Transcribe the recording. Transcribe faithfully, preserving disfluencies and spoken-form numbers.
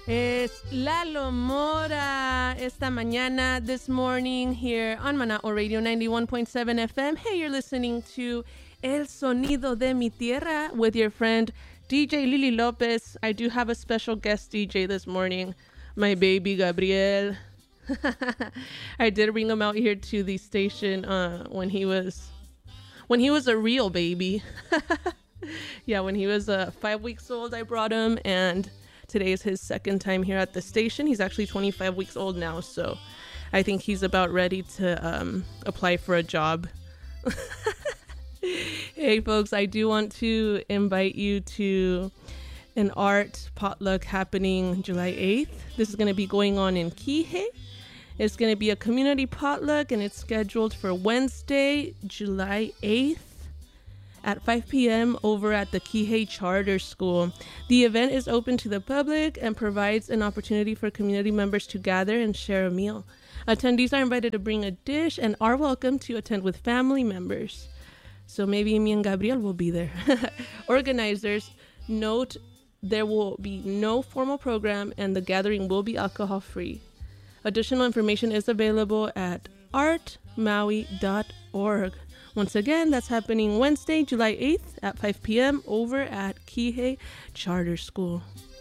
Es Lalo Mora esta mañana, this morning here on Manao Radio ninety-one point seven F M. Hey, you're listening to El Sonido de Mi Tierra with your friend D J Lily Lopez. I do have a special guest D J this morning, my baby Gabriel. I did bring him out here to the station uh, when he was when he was a real baby. Yeah, when he was uh, five weeks old, I brought him, and today is his second time here at the station. He's actually twenty-five weeks old now, so I think he's about ready to um, apply for a job. Hey, folks, I do want to invite you to an art potluck happening July eighth. This is going to be going on in Kihei. It's going to be a community potluck, and it's scheduled for Wednesday, July eighth. At five p.m. over at the Kihei Charter School. The event is open to the public and provides an opportunity for community members to gather and share a meal. Attendees are invited to bring a dish and are welcome to attend with family members. So maybe me and Gabriel will be there. Organizers note there will be no formal program and the gathering will be alcohol free. Additional information is available at art maui dot org. Once again, that's happening Wednesday, July eighth at five p.m. over at Kihei Charter School.